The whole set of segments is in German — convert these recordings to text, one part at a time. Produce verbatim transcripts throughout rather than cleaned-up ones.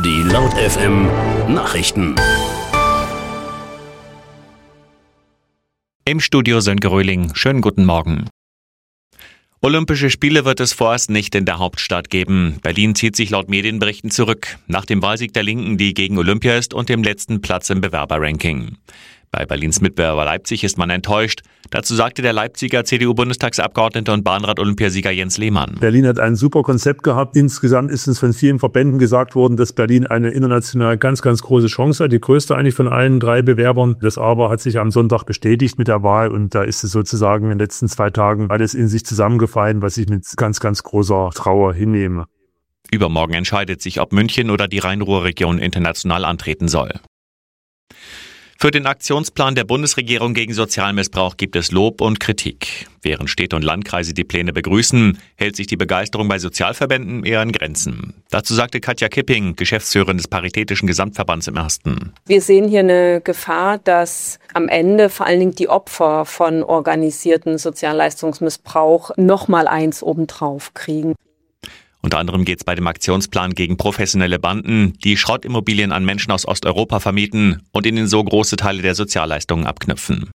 Die Laut F M Nachrichten. Im Studio Sönke Röhling. Schönen guten Morgen. Olympische Spiele wird es vorerst nicht in der Hauptstadt geben. Berlin zieht sich laut Medienberichten zurück, nach dem Wahlsieg der Linken, die gegen Olympia ist, und dem letzten Platz im Bewerberranking. Bei Berlins Mitbewerber Leipzig ist man enttäuscht. Dazu sagte der Leipziger C D U-Bundestagsabgeordnete und Bahnrad-Olympiasieger Jens Lehmann. Berlin hat ein super Konzept gehabt. Insgesamt ist es von vielen Verbänden gesagt worden, dass Berlin eine international ganz, ganz große Chance hat. Die größte eigentlich von allen drei Bewerbern. Das aber hat sich am Sonntag bestätigt mit der Wahl. Und da ist es sozusagen in den letzten zwei Tagen alles in sich zusammengefallen, was ich mit ganz, ganz großer Trauer hinnehme. Übermorgen entscheidet sich, ob München oder die Rhein-Ruhr-Region international antreten soll. Für den Aktionsplan der Bundesregierung gegen Sozialmissbrauch gibt es Lob und Kritik. Während Städte und Landkreise die Pläne begrüßen, hält sich die Begeisterung bei Sozialverbänden eher in Grenzen. Dazu sagte Katja Kipping, Geschäftsführerin des Paritätischen Gesamtverbands im Ersten. Wir sehen hier eine Gefahr, dass am Ende vor allen Dingen die Opfer von organisierten Sozialleistungsmissbrauch noch mal eins obendrauf kriegen. Unter anderem geht es bei dem Aktionsplan gegen professionelle Banden, die Schrottimmobilien an Menschen aus Osteuropa vermieten und ihnen so große Teile der Sozialleistungen abknüpfen.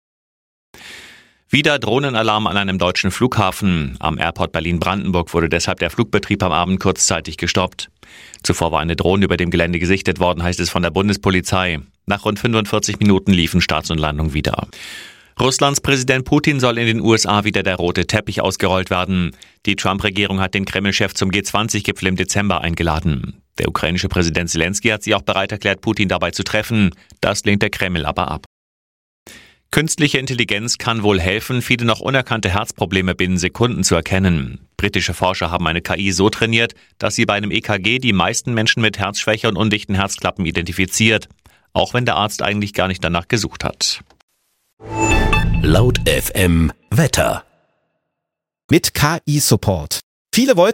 Wieder Drohnenalarm an einem deutschen Flughafen. Am Airport Berlin-Brandenburg wurde deshalb der Flugbetrieb am Abend kurzzeitig gestoppt. Zuvor war eine Drohne über dem Gelände gesichtet worden, heißt es von der Bundespolizei. Nach rund fünfundvierzig Minuten liefen Starts und Landung wieder. Russlands Präsident Putin soll in den U S A wieder der rote Teppich ausgerollt werden. Die Trump-Regierung hat den Kreml-Chef zum G zwanzig Gipfel im Dezember eingeladen. Der ukrainische Präsident Zelensky hat sich auch bereit erklärt, Putin dabei zu treffen. Das lehnt der Kreml aber ab. Künstliche Intelligenz kann wohl helfen, viele noch unerkannte Herzprobleme binnen Sekunden zu erkennen. Britische Forscher haben eine K I so trainiert, dass sie bei einem E K G die meisten Menschen mit Herzschwäche und undichten Herzklappen identifiziert. Auch wenn der Arzt eigentlich gar nicht danach gesucht hat. Laut F M Wetter. Mit K I-Support. Viele wollten